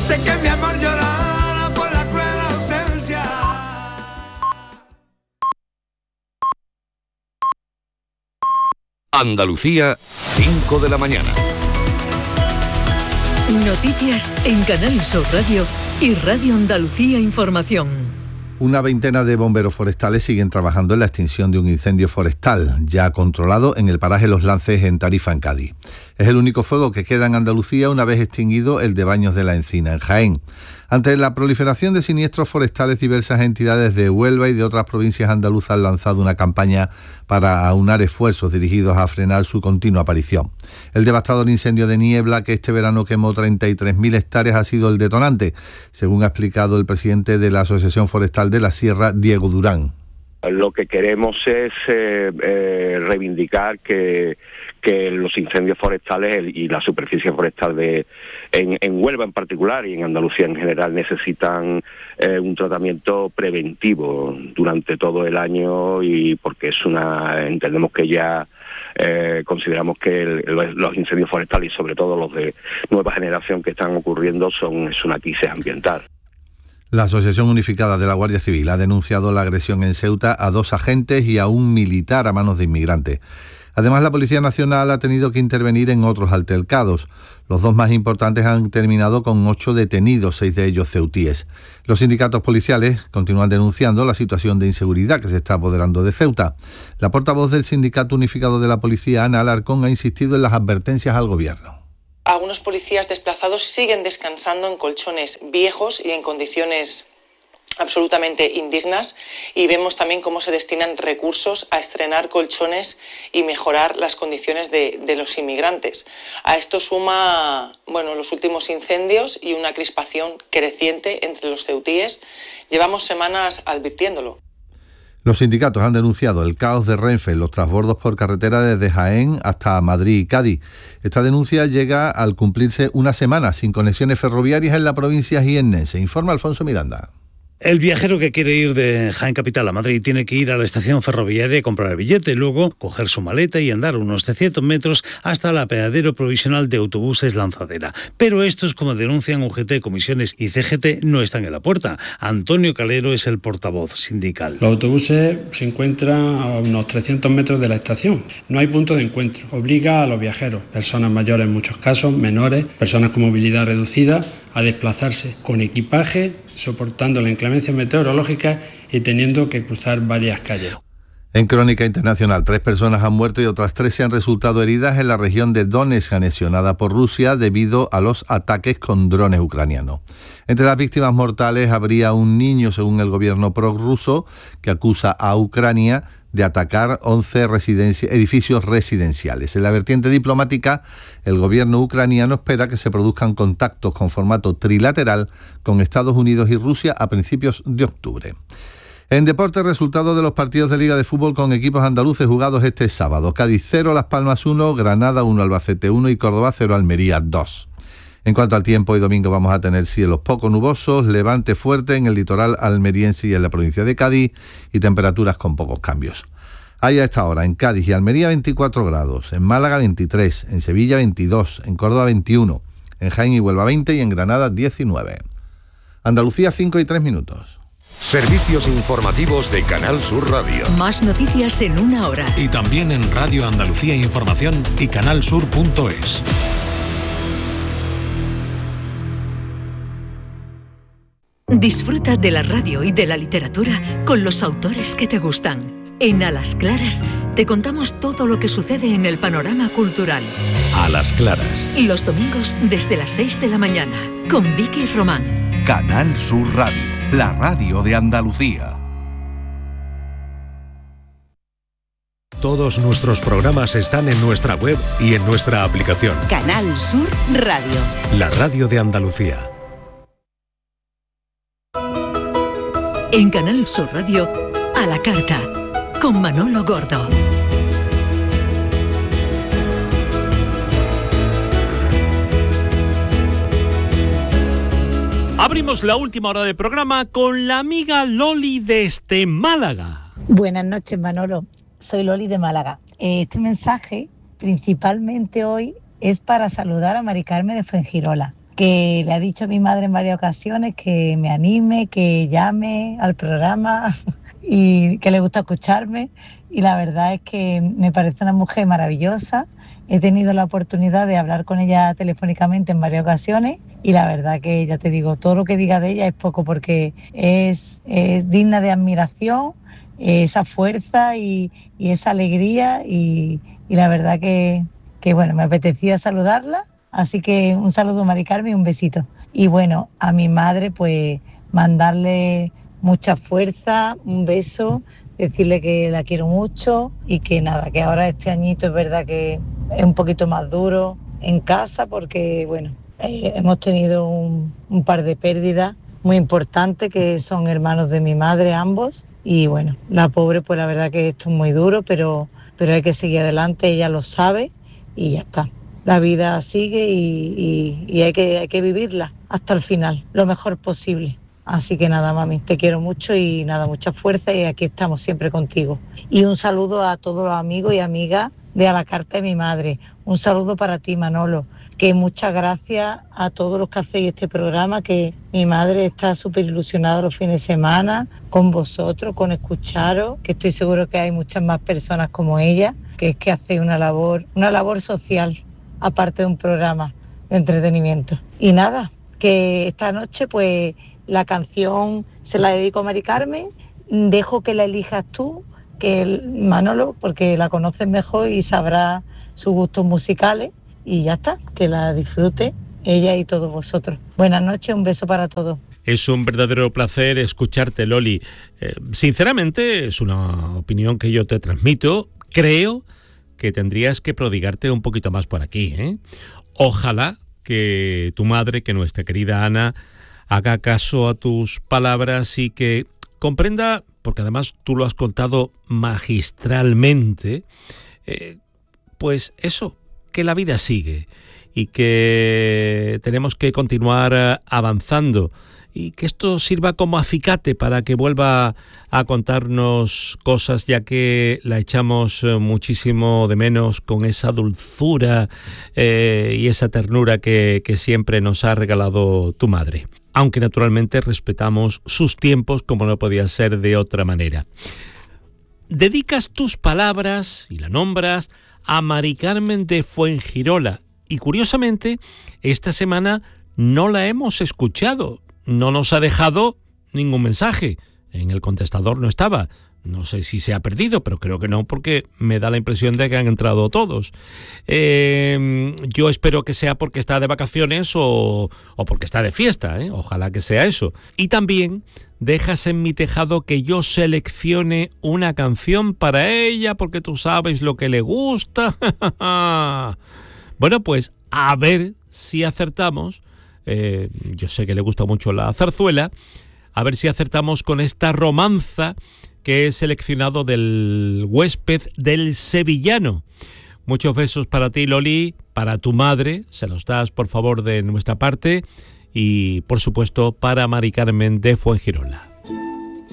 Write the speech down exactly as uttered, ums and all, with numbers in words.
Sé que mi amor llorará por la cruel ausencia. Andalucía, cinco de la mañana. Noticias en Canal Sur Radio y Radio Andalucía Información. Una veintena de bomberos forestales siguen trabajando en la extinción de un incendio forestal, ya controlado en el paraje Los Lances en Tarifa, en Cádiz. Es el único fuego que queda en Andalucía una vez extinguido el de Baños de la Encina, en Jaén. Ante la proliferación de siniestros forestales, diversas entidades de Huelva y de otras provincias andaluzas han lanzado una campaña para aunar esfuerzos dirigidos a frenar su continua aparición. El devastador incendio de Niebla, que este verano quemó treinta y tres mil hectáreas, ha sido el detonante, según ha explicado el presidente de la Asociación Forestal de la Sierra, Diego Durán. Lo que queremos es eh, eh, reivindicar que, que los incendios forestales y la superficie forestal de en, en Huelva en particular y en Andalucía en general necesitan eh, un tratamiento preventivo durante todo el año, y porque es una entendemos que ya eh, consideramos que el, los, los incendios forestales y sobre todo los de nueva generación que están ocurriendo son es una crisis ambiental. La Asociación Unificada de la Guardia Civil ha denunciado la agresión en Ceuta a dos agentes y a un militar a manos de inmigrantes. Además, la Policía Nacional ha tenido que intervenir en otros altercados. Los dos más importantes han terminado con ocho detenidos, seis de ellos ceutíes. Los sindicatos policiales continúan denunciando la situación de inseguridad que se está apoderando de Ceuta. La portavoz del Sindicato Unificado de la Policía, Ana Alarcón, ha insistido en las advertencias al Gobierno. Algunos policías desplazados siguen descansando en colchones viejos y en condiciones absolutamente indignas, y vemos también cómo se destinan recursos a estrenar colchones y mejorar las condiciones de, de los inmigrantes. A esto suma, bueno, los últimos incendios y una crispación creciente entre los ceutíes. Llevamos semanas advirtiéndolo. Los sindicatos han denunciado el caos de Renfe en los transbordos por carretera desde Jaén hasta Madrid y Cádiz. Esta denuncia llega al cumplirse una semana sin conexiones ferroviarias en la provincia jiennense. Informa Alfonso Miranda. El viajero que quiere ir de Jaén Capital a Madrid tiene que ir a la estación ferroviaria y comprar el billete, luego coger su maleta y andar unos trescientos metros hasta el apeadero provisional de autobuses Lanzadera. Pero estos, como denuncian U G T, Comisiones y C G T, no están en la puerta. Antonio Calero es el portavoz sindical. Los autobuses se encuentran a unos trescientos metros de la estación. No hay punto de encuentro. Obliga a los viajeros, personas mayores en muchos casos, menores, personas con movilidad reducida, a desplazarse con equipaje, soportando la inclemencia meteorológica y teniendo que cruzar varias calles. En crónica internacional, tres personas han muerto y otras trece han resultado heridas en la región de Donetsk, anexionada por Rusia debido a los ataques con drones ucranianos. Entre las víctimas mortales habría un niño, según el gobierno prorruso, que acusa a Ucrania de atacar once residenci- edificios residenciales. En la vertiente diplomática, el gobierno ucraniano espera que se produzcan contactos con formato trilateral con Estados Unidos y Rusia a principios de octubre. En deportes, resultados de los partidos de Liga de Fútbol con equipos andaluces jugados este sábado. Cádiz cero, Las Palmas uno, Granada uno, Albacete uno y Córdoba cero, Almería dos. En cuanto al tiempo, hoy domingo vamos a tener cielos poco nubosos, levante fuerte en el litoral almeriense y en la provincia de Cádiz y temperaturas con pocos cambios. Hay a esta hora en Cádiz y Almería veinticuatro grados, en Málaga veintitrés, en Sevilla veintidós, en Córdoba veintiuno, en Jaén y Huelva veinte y en Granada diecinueve. Andalucía cinco y tres minutos. Servicios informativos de Canal Sur Radio. Más noticias en una hora. Y también en Radio Andalucía Información y canalsur punto es. Disfruta de la radio y de la literatura con los autores que te gustan. En A las Claras te contamos todo lo que sucede en el panorama cultural. A las Claras. Los domingos desde las seis de la mañana con Vicky Román. Canal Sur Radio, la radio de Andalucía. Todos nuestros programas están en nuestra web y en nuestra aplicación. Canal Sur Radio. La radio de Andalucía. En Canal Sur Radio, A la Carta, con Manolo Gordo. Abrimos la última hora del programa con la amiga Loli desde Málaga. Buenas noches, Manolo. Soy Loli de Málaga. Este mensaje, principalmente hoy, es para saludar a Mari Carmen de Fuengirola, que le ha dicho a mi madre en varias ocasiones que me anime, que llame al programa y que le gusta escucharme. Y la verdad es que me parece una mujer maravillosa. He tenido la oportunidad de hablar con ella telefónicamente en varias ocasiones y la verdad que, ya te digo, todo lo que diga de ella es poco porque es, es digna de admiración, esa fuerza y, y esa alegría y, y la verdad que, que, bueno, me apetecía saludarla. Así que un saludo, Mari Carmen, y un besito. Y bueno, a mi madre pues mandarle mucha fuerza, un beso, decirle que la quiero mucho y que nada, que ahora este añito es verdad que es un poquito más duro en casa porque, bueno, eh, hemos tenido un, un par de pérdidas muy importantes que son hermanos de mi madre ambos y bueno, la pobre pues la verdad que esto es muy duro, pero, pero hay que seguir adelante, ella lo sabe y ya está. La vida sigue y, y, y hay, que, hay que vivirla hasta el final, lo mejor posible. Así que nada, mami, te quiero mucho y nada, mucha fuerza y aquí estamos siempre contigo. Y un saludo a todos los amigos y amigas de A la Carta de mi Madre. Un saludo para ti, Manolo, que muchas gracias a todos los que hacéis este programa, que mi madre está súper ilusionada los fines de semana con vosotros, con escucharos, que estoy seguro que hay muchas más personas como ella, que es que hacéis una labor, una labor social, aparte de un programa de entretenimiento. Y nada, que esta noche pues la canción se la dedico a Mari Carmen, dejo que la elijas tú, que Manolo, porque la conoces mejor y sabrá sus gustos musicales, y ya está, que la disfrute ella y todos vosotros. Buenas noches, un beso para todos. Es un verdadero placer escucharte, Loli. Eh, sinceramente, es una opinión que yo te transmito. Creo que tendrías que prodigarte un poquito más por aquí, ¿eh? Ojalá que tu madre, que nuestra querida Ana, haga caso a tus palabras y que comprenda, porque además tú lo has contado magistralmente, eh, pues eso, que la vida sigue y que tenemos que continuar avanzando y que esto sirva como acicate para que vuelva a contarnos cosas, ya que la echamos muchísimo de menos con esa dulzura eh, y esa ternura que, que siempre nos ha regalado tu madre. Aunque naturalmente respetamos sus tiempos como no podía ser de otra manera. Dedicas tus palabras y la nombras a Mari Carmen de Fuengirola y curiosamente esta semana no la hemos escuchado. No nos ha dejado ningún mensaje. En el contestador no estaba. No sé si se ha perdido, pero creo que no, porque me da la impresión de que han entrado todos. Eh, yo espero que sea porque está de vacaciones o, o porque está de fiesta, ¿eh? Ojalá que sea eso. Y también dejas en mi tejado que yo seleccione una canción para ella, porque tú sabes lo que le gusta. Bueno, pues a ver si acertamos. Eh, yo sé que le gusta mucho la zarzuela, a ver si acertamos con esta romanza que he seleccionado del Huésped del Sevillano. Muchos besos para ti, Loli, para tu madre, se los das por favor de nuestra parte, y por supuesto para Mari Carmen de Fuengirola.